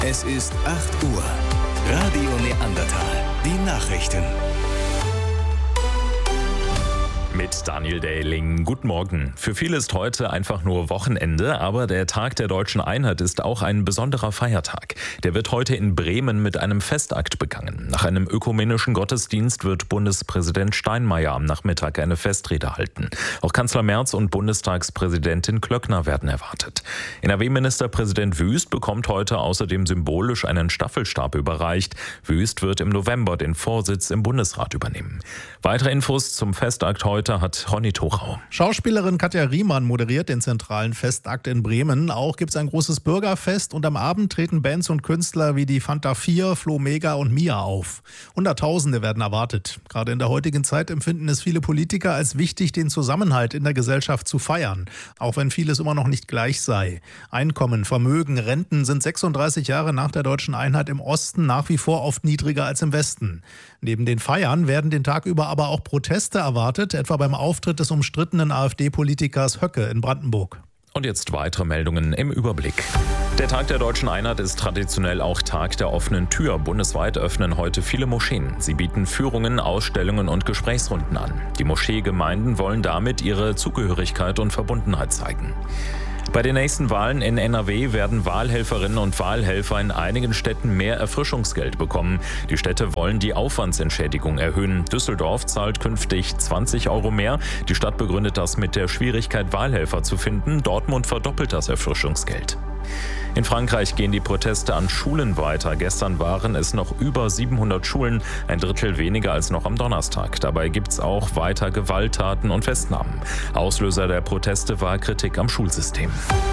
Es ist 8 Uhr. Radio Neandertal. Die Nachrichten. Mit Daniel Dehling. Guten Morgen. Für viele ist heute einfach nur Wochenende, aber der Tag der Deutschen Einheit ist auch ein besonderer Feiertag. Der wird heute in Bremen mit einem Festakt begangen. Nach einem ökumenischen Gottesdienst wird Bundespräsident Steinmeier am Nachmittag eine Festrede halten. Auch Kanzler Merz und Bundestagspräsidentin Klöckner werden erwartet. NRW-Ministerpräsident Wüst bekommt heute außerdem symbolisch einen Staffelstab überreicht. Wüst wird im November den Vorsitz im Bundesrat übernehmen. Weitere Infos zum Festakt heute hat Ronny Tuchau. Schauspielerin Katja Riemann moderiert den zentralen Festakt in Bremen. Auch gibt es ein großes Bürgerfest und am Abend treten Bands und Künstler wie die Fanta 4, Flo Mega und Mia auf. Hunderttausende werden erwartet. Gerade in der heutigen Zeit empfinden es viele Politiker als wichtig, den Zusammenhalt in der Gesellschaft zu feiern, auch wenn vieles immer noch nicht gleich sei. Einkommen, Vermögen, Renten sind 36 Jahre nach der Deutschen Einheit im Osten nach wie vor oft niedriger als im Westen. Neben den Feiern werden den Tag über aber auch Proteste erwartet, etwa beim Auftritt des umstrittenen AfD-Politikers Höcke in Brandenburg. Und jetzt weitere Meldungen im Überblick. Der Tag der Deutschen Einheit ist traditionell auch Tag der offenen Tür. Bundesweit öffnen heute viele Moscheen. Sie bieten Führungen, Ausstellungen und Gesprächsrunden an. Die Moscheegemeinden wollen damit ihre Zugehörigkeit und Verbundenheit zeigen. Bei den nächsten Wahlen in NRW werden Wahlhelferinnen und Wahlhelfer in einigen Städten mehr Erfrischungsgeld bekommen. Die Städte wollen die Aufwandsentschädigung erhöhen. Düsseldorf zahlt künftig 20 € mehr. Die Stadt begründet das mit der Schwierigkeit, Wahlhelfer zu finden. Dortmund verdoppelt das Erfrischungsgeld. In Frankreich gehen die Proteste an Schulen weiter. Gestern waren es noch über 700 Schulen, ein Drittel weniger als noch am Donnerstag. Dabei gibt es auch weiter Gewalttaten und Festnahmen. Auslöser der Proteste war Kritik am Schulsystem.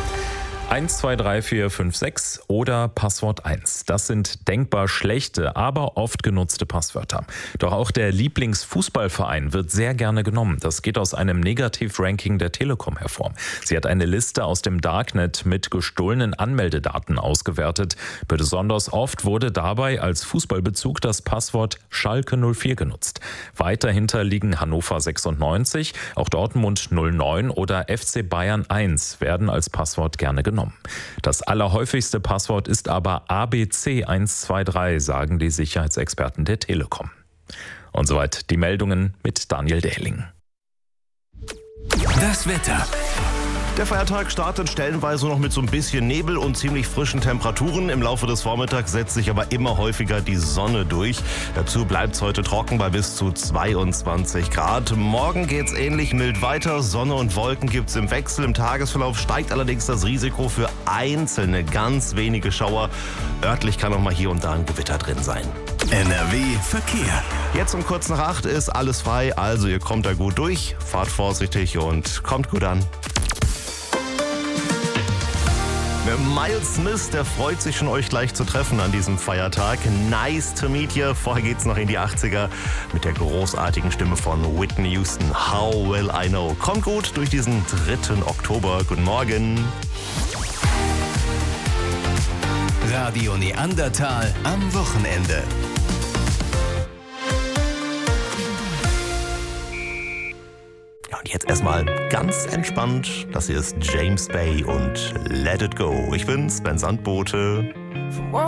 1, 2, 3, 4, 5, 6 oder Passwort 1. Das sind denkbar schlechte, aber oft genutzte Passwörter. Doch auch der Lieblingsfußballverein wird sehr gerne genommen. Das geht aus einem Negativ-Ranking der Telekom hervor. Sie hat eine Liste aus dem Darknet mit gestohlenen Anmeldedaten ausgewertet. Besonders oft wurde dabei als Fußballbezug das Passwort Schalke 04 genutzt. Weiter hinter liegen Hannover 96, auch Dortmund 09 oder FC Bayern 1 werden als Passwort gerne genommen. Das allerhäufigste Passwort ist aber ABC123, sagen die Sicherheitsexperten der Telekom. Und soweit die Meldungen mit Daniel Dehling. Das Wetter. Der Feiertag startet stellenweise noch mit so ein bisschen Nebel und ziemlich frischen Temperaturen. Im Laufe des Vormittags setzt sich aber immer häufiger die Sonne durch. Dazu bleibt es heute trocken bei bis zu 22 Grad. Morgen geht's ähnlich mild weiter. Sonne und Wolken gibt's im Wechsel. Im Tagesverlauf steigt allerdings das Risiko für einzelne, ganz wenige Schauer. Örtlich kann auch mal hier und da ein Gewitter drin sein. NRW Verkehr. Jetzt um kurz nach 8 ist alles frei, also ihr kommt da gut durch. Fahrt vorsichtig und kommt gut an. Miles Smith, der freut sich schon, euch gleich zu treffen an diesem Feiertag. Nice to meet you. Vorher geht's noch in die 80er mit der großartigen Stimme von Whitney Houston. How will I know? Kommt gut durch diesen 3. Oktober. Guten Morgen. Radio Neandertal am Wochenende. Ja, und jetzt erstmal ganz entspannt. Das hier ist James Bay und Let It Go. Ich bin's, Ben Sandbote.